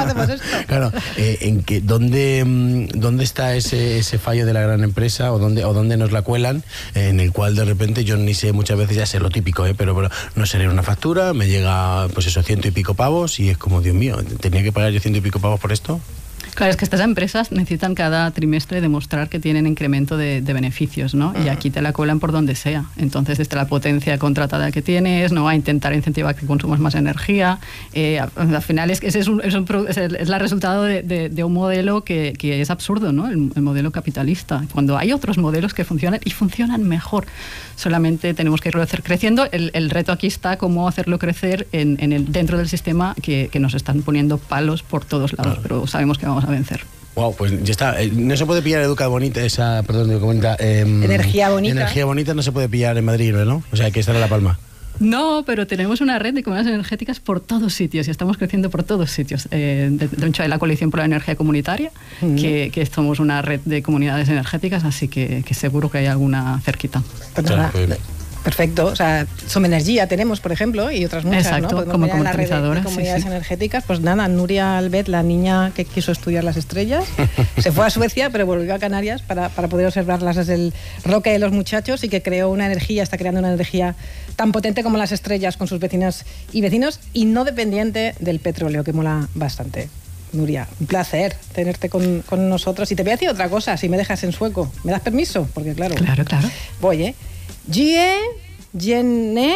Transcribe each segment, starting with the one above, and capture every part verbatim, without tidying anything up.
hacemos esto? Claro, eh, ¿en qué, dónde, ¿dónde está ese, ese fallo de la gran empresa o dónde, o dónde nos la cuelan, en el cual de repente yo ni sé, muchas veces ya sé lo típico, ¿eh? pero, pero no sé leer una factura, me llega pues eso, ciento y pico pavos y es como, Dios mío, ¿tenía que pagar yo ciento y pico pavos por esto? Claro, es que estas empresas necesitan cada trimestre demostrar que tienen incremento de, de beneficios, ¿no? Uh-huh. Y aquí te la colan por donde sea. Entonces, desde la potencia contratada que tienes, no va a intentar incentivar que consumas más energía. Eh, al final, es que ese es, un, es, un, es el es el resultado de, de, de un modelo que, que es absurdo, ¿no? El, el modelo capitalista. Cuando hay otros modelos que funcionan y funcionan mejor. Solamente tenemos que irlo hacer creciendo. El, el reto aquí está cómo hacerlo crecer en, en el, dentro del sistema que, que nos están poniendo palos por todos lados, uh-huh. pero sabemos que vamos a vencer. Wow, pues ya está. No se puede pillar Educa Bonita, esa, perdón, Educa Bonita. Eh, energía bonita. Energía bonita no se puede pillar en Madrid, ¿no? O sea, hay que estar en La Palma. No, pero tenemos una red de comunidades energéticas por todos sitios y estamos creciendo por todos sitios. Eh, de, de hecho, hay la Coalición por la Energía Comunitaria, uh-huh. que, que somos una red de comunidades energéticas, así que, que seguro que hay alguna cerquita. Pues nada, perfecto. O sea, Som Energía tenemos, por ejemplo, y otras muchas, exacto, ¿no? Podemos como mirar la red de, de comunidades sí, sí. energéticas. Pues nada, Nuria Albet, la niña que quiso estudiar las estrellas, se fue a Suecia, pero volvió a Canarias para, para poder observarlas desde el roque de los muchachos y que creó una energía, está creando una energía tan potente como las estrellas con sus vecinas y vecinos y no dependiente del petróleo, que mola bastante. Nuria, un placer tenerte con, con nosotros. Y te voy a decir otra cosa, si me dejas en sueco. ¿Me das permiso? Porque claro... Claro, claro. Voy, ¿eh? Gie, Jenne,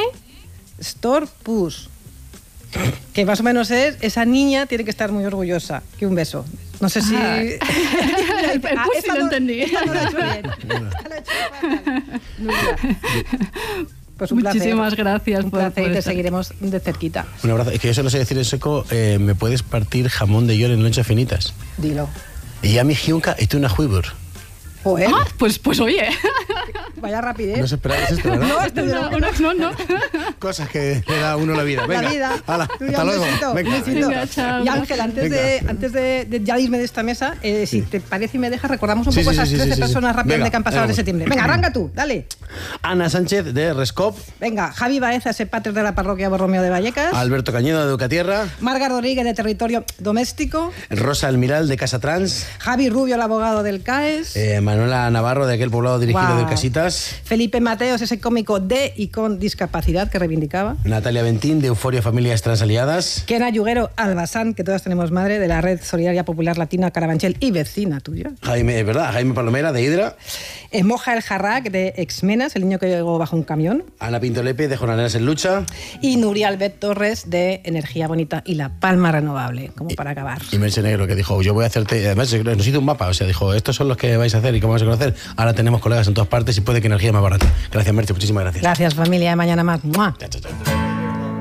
Storpus. Que más o menos es, esa niña tiene que estar muy orgullosa. Que un beso. No sé si... Ah. el el ah, sí lo entendí. Esta no lo he hecho bien. Esta lo he hecho fatal. Nuria. Pues un Muchísimas placer. gracias. Un por, placer por y te estar. seguiremos de cerquita. Un abrazo. Es que yo solo sé decir en seco, eh, me puedes partir jamón de york en lonchas finitas. Dilo. Y a mi giunca y tú una huibur. Joder. Ah, pues, pues oye. Vaya rapidez. No se esperaba esto, ¿verdad? No, esto No, no, no, no. Cosas que le da a uno la vida. Venga, la vida. Hala, Tú, hasta un luego. besito, Venga, un besito. venga, chao. Y Ángel, antes, de, antes de, de ya irme de esta mesa, eh, si te parece y me dejas, recordamos un Sí, poco sí, esas sí, trece sí, sí, personas sí. rápidamente Venga, que han pasado de venga. septiembre. Venga, arranca tú, dale. Ana Sánchez de Rescop, Venga, Javi Baeza, ese pater de la parroquia Borromeo de Vallecas. Alberto Cañedo de Educatierra, Marga Rodríguez, de Territorio Doméstico. Rosa Almiral de Casa Trans, Javi Rubio, el abogado del CAES. eh, Manuela Navarro de aquel poblado dirigido Wow. del Casitas, Felipe Mateos, ese cómico de y con discapacidad que reivindicaba. Natalia Ventín de Euforia Familias Transaliadas, Kena Yuguero Albasán, que todas tenemos madre, de la Red Solidaria Popular Latina Carabanchel y vecina tuya. Jaime, es verdad, Jaime Palomera de Hidra, Eh, Moja el Jarrac, de Exmenas, el niño que llegó bajo un camión. Ana Pinto Lepe de Jornaleras en Lucha Y Nuria Albet Torres, de Energía Bonita y La Palma Renovable, como para acabar. y Merche Negro, que dijo, yo voy a hacerte, además nos hizo un mapa, o sea, dijo, estos son los que vais a hacer y cómo vais a conocer. Ahora tenemos colegas en todas partes y puede que energía más barata. Gracias, Merche, muchísimas gracias. Gracias, familia. Mañana más. ¡Mua! Chao, chao, chao.